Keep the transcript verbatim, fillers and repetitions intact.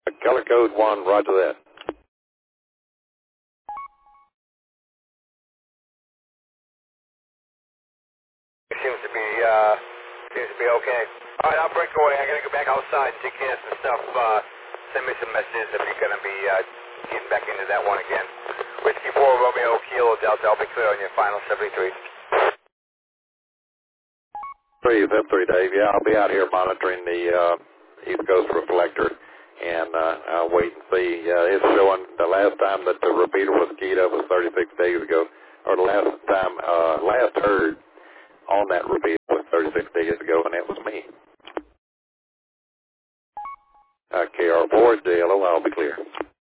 Color code one, roger that. Seems to be, uh, seems to be okay. All right, I'll break away. I gotta go back outside, G P S and stuff. Uh, send me some messages if you're gonna be, uh, getting back into that one again. Whiskey four, Romeo, Kilo, Delta. I'll be clear on your final seventy-three. Three, that's three, Dave. Yeah, I'll be out here monitoring the, uh, East Coast reflector, and, uh, I'll wait and see. Uh, it's showing the last time that the repeater was keyed up was thirty-six days ago, or the last time, uh, last heard on that repeater was thirty-six days ago, and it was me. Uh, K R four, J L O, I'll be clear.